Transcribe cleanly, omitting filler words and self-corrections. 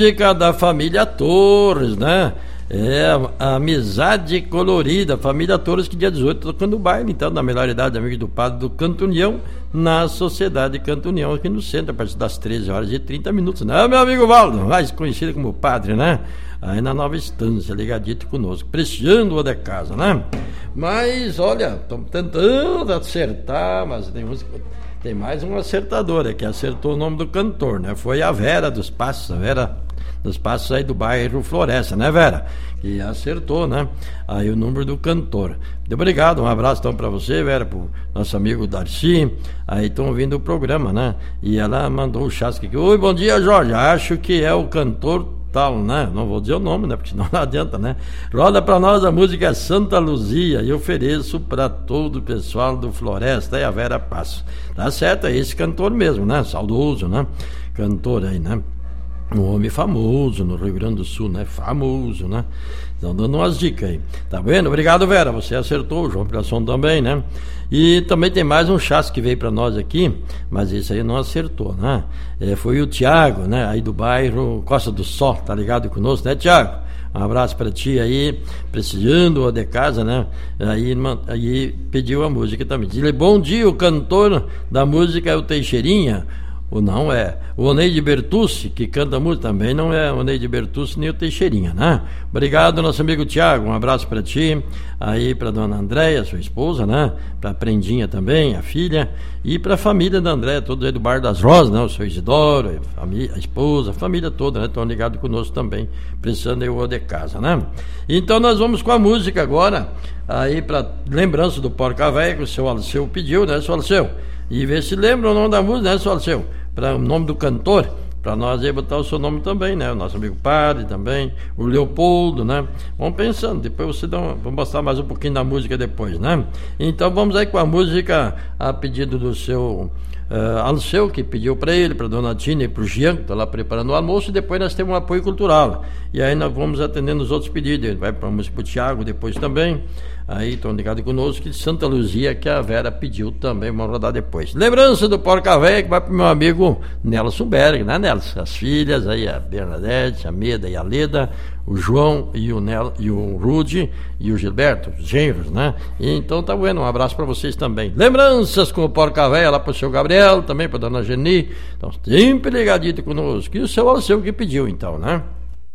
Música da família Torres, né? É a Amizade Colorida, família Torres, que dia 18 tocando o baile, então, da melhor idade, amigo do padre do Canto União, na Sociedade Canto União, aqui no centro, a partir das 13 horas e 30 minutos, né? Meu amigo Valdo, mais conhecido como padre, né? Aí na Nova Estância, ligadito conosco, prestigiando o de casa, né? Mas, olha, estamos tentando acertar, mas tem mais um acertador, que acertou o nome do cantor, né? Foi a Vera dos Passos, a Vera dos Passos aí do bairro Floresta, né, Vera? Que acertou, né? Aí o número do cantor. Muito obrigado, um abraço então pra você, Vera, pro nosso amigo Darcy. Aí estão ouvindo o programa, né? E ela mandou o chasque aqui. Oi, bom dia, Jorge. Acho que é o cantor tal, né? Não vou dizer o nome, né? Porque senão não adianta, né? Roda pra nós a música Santa Luzia e ofereço pra todo o pessoal do Floresta e a Vera Passos. Tá certo, é esse cantor mesmo, né? Saudoso, né? Cantor aí, né? Um homem famoso no Rio Grande do Sul, né? Famoso, né? Estão dando umas dicas aí. Tá vendo? Obrigado, Vera. Você acertou. O João Pirasson também, né? E também tem mais um chasque que veio pra nós aqui, mas esse aí não acertou, né? Foi o Tiago, né? Aí do bairro Costa do Sol, tá ligado conosco, né, Tiago? Um abraço pra ti aí, prestigiando o de casa, né? Aí pediu a música também. Diz-lhe, bom dia, o cantor da música é o Teixeirinha. Ou não é o Oneide Bertucci, que canta música, também não é o Oneide Bertucci nem o Teixeirinha, né? Obrigado, nosso amigo Tiago, um abraço para ti, aí para dona Andréia, sua esposa, né? Para Prendinha também, a filha, e para a família da Andréia, todos aí do Bar das Rosas, né? O seu Isidoro, a esposa, a família toda, né? Estão ligados conosco também, precisando eu de casa, né? Então nós vamos com a música agora, aí para lembrança do Porca Véia, que o seu Alceu pediu, né, seu Alceu? E ver se lembra o nome da música, né, seu Alceu? Para o nome do cantor, para nós aí botar o seu nome também, né? O nosso amigo padre também, o Leopoldo, né? Vamos pensando, depois você vamos mostrar mais um pouquinho da música depois, né? Então vamos aí com a música a pedido do seu Alceu, que pediu para ele, para dona Tina e para o Jean, que está lá preparando o almoço, e depois nós temos um apoio cultural. E aí nós vamos atendendo os outros pedidos. Ele vai para a música para o Thiago depois também. Aí estão ligados conosco, que Santa Luzia, que a Vera pediu também, vamos rodar depois. Lembrança do Porca Véia, que vai para o meu amigo Nelson Berg, né, Nelson? As filhas, aí a Bernadette, a Meda e a Leda, o João e o Rude e o Gilberto, os genros, né? E então tá bueno, um abraço para vocês também. Lembranças com o Porca Véia, lá para o seu Gabriel, também para dona Geni. Então sempre ligadito conosco. E o seu Alceu que pediu, então, né?